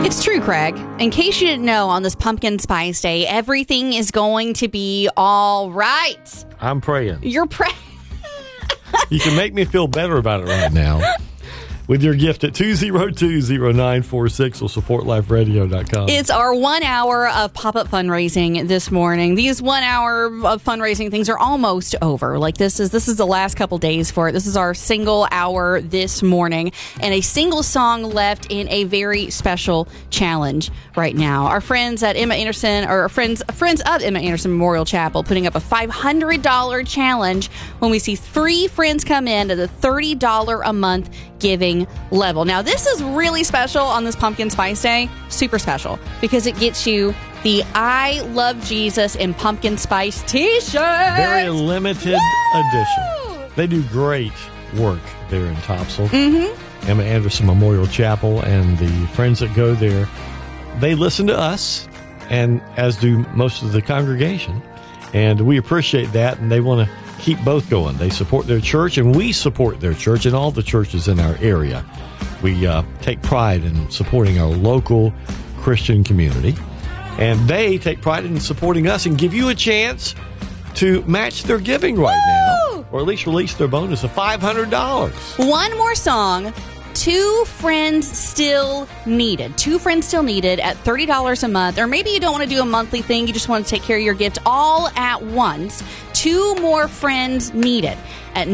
It's true, Craig. In case you didn't know, on this Pumpkin Spice Day, everything is going to be all right. I'm praying. You're praying. You can make me feel better about it right now with your gift at 202-0946 or supportliferadio.com. It's our 1 hour of pop-up fundraising this morning. These 1 hour of fundraising things are almost over. Like this is the last couple days for it. This is our single hour this morning, and a single song left in a very special challenge right now. Our friends at Emma Anderson, or friends of Emma Anderson Memorial Chapel, putting up a $500 challenge when we see 3 friends come in to the $30 a month giving level. Now, this is really special on this Pumpkin Spice Day. Super special because it gets you the I Love Jesus and Pumpkin Spice t-shirt. Very limited edition. They do great work there in Topsail. Mm-hmm. Emma Anderson Memorial Chapel and the friends that go there, they listen to us, and as do most of the congregation. And we appreciate that, and they want to keep both going. They support their church, and we support their church and all the churches in our area. We take pride in supporting our local Christian community, and they take pride in supporting us and give you a chance to match their giving right now, or at least release their bonus of $500. One more song. 2 friends still needed. 2 friends still needed at $30 a month. Or maybe you don't want to do a monthly thing. You just want to take care of your gift all at once. 2 more friends needed at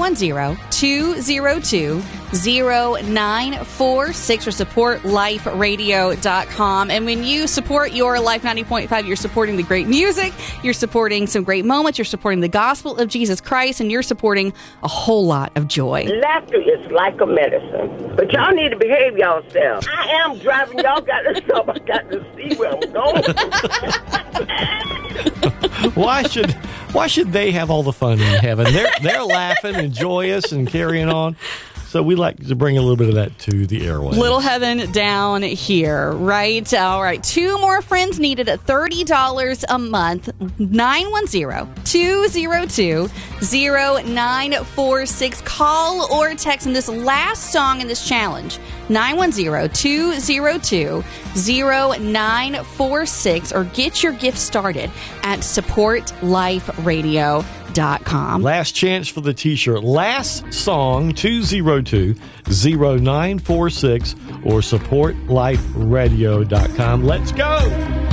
910-202-0946 or supportliferadio.com. And when you support your Life 90.5, you're supporting the great music, you're supporting some great moments, you're supporting the gospel of Jesus Christ, and you're supporting a whole lot of joy. Laughter is like a medicine, but y'all need to behave yourselves. I am driving. Y'all got to stop. I got to see where I'm going. Why should they have all the fun in heaven? They're laughing and joyous and carrying on. So we like to bring a little bit of that to the airwaves. Little heaven down here, right? All right. 2 more friends needed at $30 a month. 910-202-0946. Call or text in this last song in this challenge. 910-202-0946 or get your gift started at supportliferadio.com. Last chance for the t-shirt. Last song, 202-0946 or supportliferadio.com. Let's go!